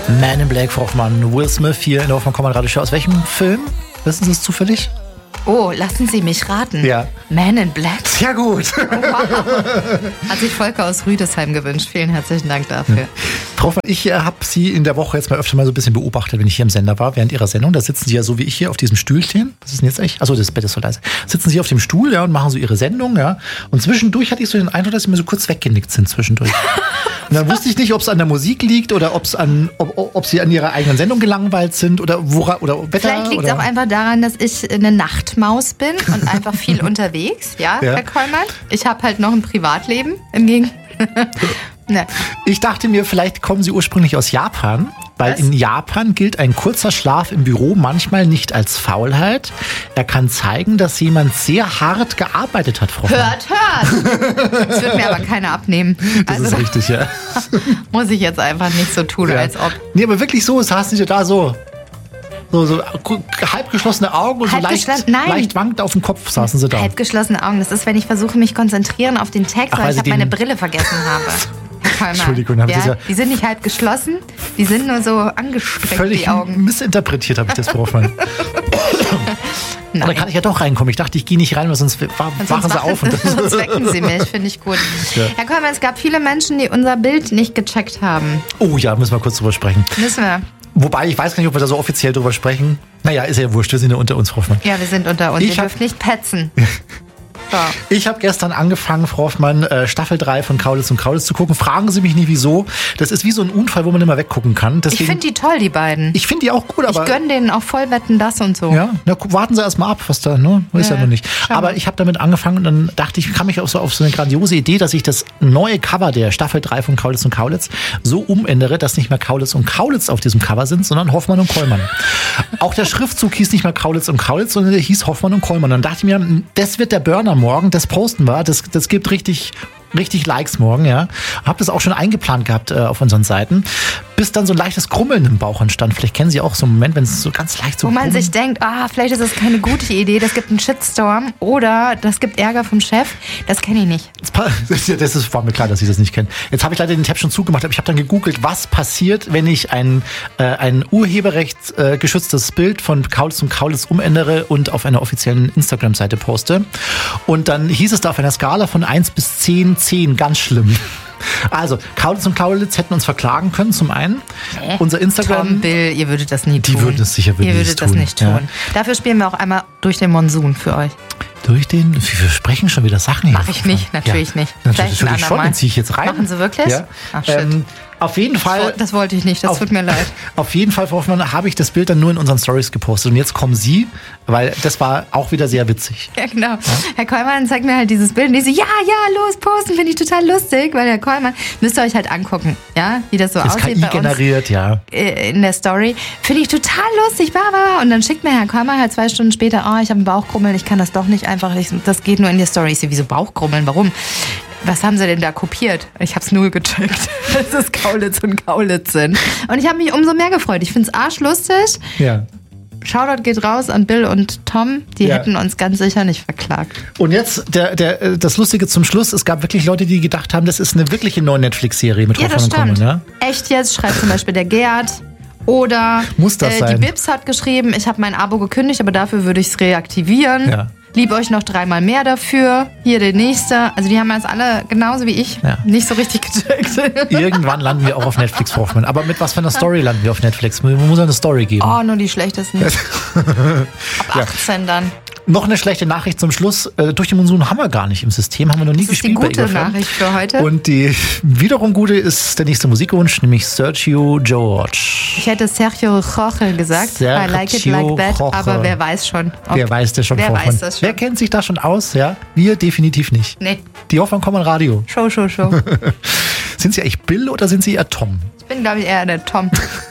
Man in Black, Frau Hoffmann, Will Smith hier in der Hoffmann Kommand Radio Show. Aus welchem Film? Wissen Sie es zufällig? Oh, lassen Sie mich raten. Ja. Man in Black. Sehr gut. Oh, wow. Hat sich Volker aus Rüdesheim gewünscht. Vielen herzlichen Dank dafür. Frau Hoffmann, ich habe Sie in der Woche jetzt mal öfter mal so ein bisschen beobachtet, wenn ich hier im Sender war, während Ihrer Sendung. Da sitzen Sie ja so wie ich hier auf diesem Stühlchen. Was ist denn jetzt eigentlich? Achso, das Bett ist so leise. Sitzen Sie auf dem Stuhl, ja, und machen so Ihre Sendung, ja. Und zwischendurch hatte ich so den Eindruck, dass Sie mir so kurz weggenickt sind zwischendurch. Und dann wusste ich nicht, ob es an der Musik liegt oder ob Sie an Ihrer eigenen Sendung gelangweilt sind oder Wetter. Vielleicht liegt es auch einfach daran, dass ich eine Nachtmaus bin und einfach viel unterwegs, ja, Herr Kollmann. Ich habe halt noch ein Privatleben im Gegenteil. Ne. Ich dachte mir, vielleicht kommen Sie ursprünglich aus Japan, weil in Japan gilt ein kurzer Schlaf im Büro manchmal nicht als Faulheit. Er kann zeigen, dass jemand sehr hart gearbeitet hat, Frau Hoffmann. Hört! Das wird mir aber keiner abnehmen. Das ist richtig, ja. Muss ich jetzt einfach nicht so tun, als ob. Nee, aber wirklich so, saßen Sie da so halb geschlossene Augen und so leicht wankend auf dem Kopf saßen Sie da. Halb geschlossene Augen, das ist, wenn ich versuche, mich konzentrieren auf den Text, weil ich meine Brille vergessen habe. Entschuldigung, die sind nicht halb geschlossen, die sind nur so angestreckt, völlig die Augen. Missinterpretiert habe ich das, Frau Hoffmann. Da kann ich ja doch reinkommen. Ich dachte, ich gehe nicht rein, weil sonst wachen Sie auf. Sonst wecken Sie mich, finde ich gut. Ja. Herr Kollmann, es gab viele Menschen, die unser Bild nicht gecheckt haben. Oh ja, müssen wir kurz drüber sprechen. Müssen wir. Wobei, ich weiß gar nicht, ob wir da so offiziell drüber sprechen. Naja, ist ja wurscht, wir sind ja unter uns, Frau Hoffmann. Ja, wir sind unter uns. Ihr dürft nicht petzen. So. Ich habe gestern angefangen, Frau Hoffmann, Staffel 3 von Kaulitz und Kaulitz zu gucken. Fragen Sie mich nicht, wieso. Das ist wie so ein Unfall, wo man immer weggucken kann. Deswegen, ich finde die toll, die beiden. Ich finde die auch gut, aber... Ich gönne denen auch Vollwetten das und so. Ja, na, warten Sie erst mal ab, was da, ne? Ist ja noch nicht. Aber ich habe damit angefangen und dann dachte ich, kam mich auch so auf so eine grandiose Idee, dass ich das neue Cover der Staffel 3 von Kaulitz und Kaulitz so umändere, dass nicht mehr Kaulitz und Kaulitz auf diesem Cover sind, sondern Hoffmann und Kollmann. Auch der Schriftzug hieß nicht mehr Kaulitz und Kaulitz, sondern der hieß Hoffmann und Kollmann. Dann dachte ich mir, das wird der Burner morgen, das posten wir, das gibt richtig Likes morgen, ja. Hab das auch schon eingeplant gehabt auf unseren Seiten. Bis dann so ein leichtes Krummeln im Bauch entstand. Vielleicht kennen Sie auch so einen Moment, wenn es so ganz leicht so wo man sich denkt, vielleicht ist das keine gute Idee, das gibt einen Shitstorm oder das gibt Ärger vom Chef. Das kenne ich nicht. War mir klar, dass ich das nicht kenne. Jetzt habe ich leider den Tab schon zugemacht, aber ich habe dann gegoogelt, was passiert, wenn ich ein urheberrechtsgeschütztes Bild von Kaulitz und Kaulitz umändere und auf einer offiziellen Instagram-Seite poste. Und dann hieß es da auf einer Skala von 1 bis 10, ganz schlimm. Also, Kaulitz und Kaulitz hätten uns verklagen können, zum einen. Unser Instagram... Tom, Bill, ihr würdet das nie tun. Die würden es sicher Ihr würdet das nicht tun. Ja. Dafür spielen wir auch einmal durch den Monsun für euch. Wir sprechen schon wieder Sachen hier. Mach ich nicht, natürlich nicht. Natürlich schon, den ziehe ich jetzt rein. Machen Sie wirklich? Ja. Ach, shit. Auf jeden Fall... Das wollte ich nicht, das tut mir leid. Auf jeden Fall, Frau Hoffmann, habe ich das Bild dann nur in unseren Stories gepostet. Und jetzt kommen Sie, weil das war auch wieder sehr witzig. Ja, genau. Ja? Herr Kollmann zeigt mir halt dieses Bild und ich so, ja, los, posten, finde ich total lustig. Weil Herr Kollmann, müsst ihr euch halt angucken, ja, wie das so aussieht KI bei uns generiert, ja. In der Story. Finde ich total lustig, Und dann schickt mir Herr Kollmann halt 2 Stunden später, ich habe einen Bauchkrummeln, ich kann das doch nicht einfach, das geht nur in die Story. Ich so, wieso Bauchkrummeln, warum? Was haben sie denn da kopiert? Ich habe es 0 gecheckt, dass es Kaulitz und Kaulitz sind. Und ich habe mich umso mehr gefreut. Ich finde es arschlustig. Ja. Shoutout geht raus an Bill und Tom. Die hätten uns ganz sicher nicht verklagt. Und jetzt das Lustige zum Schluss. Es gab wirklich Leute, die gedacht haben, das ist eine wirkliche neue Netflix-Serie mit Hoffmann und Kollmann. Ja? Echt jetzt, schreibt zum Beispiel der Gerd. Oder muss das sein? Die Bibs hat geschrieben, ich habe mein Abo gekündigt, aber dafür würde ich es reaktivieren. Ja. Liebe euch noch 3-mal mehr dafür. Hier der nächste. Also die haben jetzt alle, genauso wie ich, nicht so richtig gecheckt. Irgendwann landen wir auch auf Netflix, Frau Hoffmann. Aber mit was für einer Story landen wir auf Netflix? Man muss eine Story geben. Nur die schlechtesten. Ab 18 dann. Noch eine schlechte Nachricht zum Schluss. Durch den Monsun haben wir gar nicht im System, haben wir noch nie gespielt. Das ist die gute Nachricht für heute. Und die wiederum gute ist der nächste Musikwunsch, nämlich Sergio George. Ich hätte Sergio Jorge gesagt. I like it like that. Jorge. Aber wer weiß schon. Wer weiß das schon? Wer kennt sich da schon aus? Ja? Wir definitiv nicht. Nee. Die Hoffmann Kollmann Radio. Show. Sind Sie eigentlich Bill oder sind Sie eher Tom? Ich bin, glaube ich, eher der Tom.